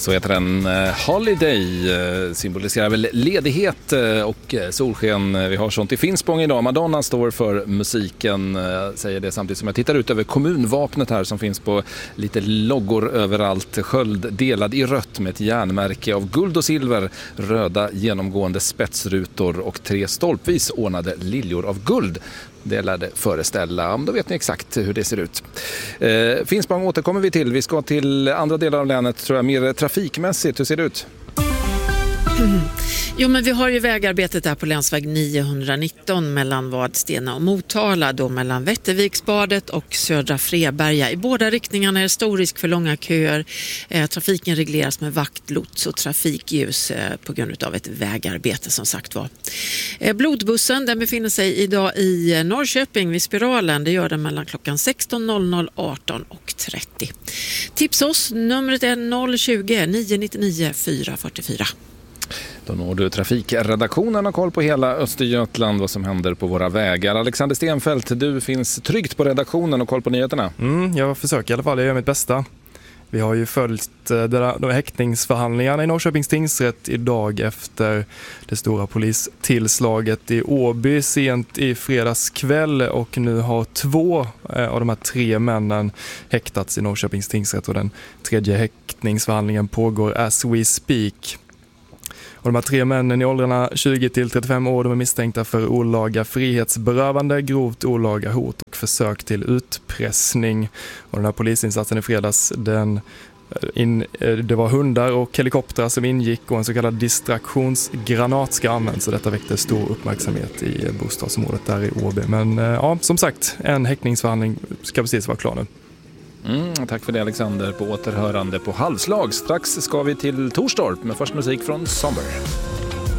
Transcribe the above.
Så heter den. Holiday symboliserar väl ledighet och solsken. Vi har sånt i Finspång idag. Madonna står för musiken, säger det samtidigt som jag tittar ut över kommunvapnet här som finns på lite loggor överallt. Sköld delad i rött med ett järnmärke av guld och silver, röda genomgående spetsrutor och 3 stolpvis ordnade liljor av guld. Det lärde föreställa, då vet ni exakt hur det ser ut. Finspång återkommer vi till. Vi ska till andra delar av länet, tror jag, mer trafikmässigt. Hur ser det ut? Jo, men vi har ju vägarbetet där på länsväg 919 mellan Vadstena och Motala, då mellan Vätterviksbadet och Södra Freberga. I båda riktningarna är det stor risk för långa köer. Trafiken regleras med vaktlots och trafikljus på grund av ett vägarbete som sagt var. Blodbussen, den befinner sig idag i Norrköping vid Spiralen. Det gör den mellan klockan 16.00, 18.30. Tipsa oss, numret är 020 999 444. Då når du trafikredaktionen och koll på hela Östergötland, vad som händer på våra vägar. Alexander Stenfeldt, du finns tryggt på redaktionen och koll på nyheterna. Jag försöker i alla fall, jag gör mitt bästa. Vi har ju följt de häktningsförhandlingarna i Norrköpings tingsrätt idag efter det stora polistillslaget i Åby sent i fredags kväll, och nu har 2 av de här 3 männen häktats i Norrköpings tingsrätt och den 3:e häktningsförhandlingen pågår as we speak. Och de här 3 männen i åldrarna 20 till 35 år, de är misstänkta för olaga frihetsberövande, grovt olaga hot och försök till utpressning. Och den här polisinsatsen i fredags, det var hundar och helikoptrar som ingick och en så kallad distraktionsgranat ska användas, så detta väckte stor uppmärksamhet i bostadsområdet där i Åby. Men ja, som sagt, en häktningsförhandling ska precis vara klar nu. Tack för det, Alexander. På återhörande på halvslag. Strax ska vi till Torstorp med först musik från Somber.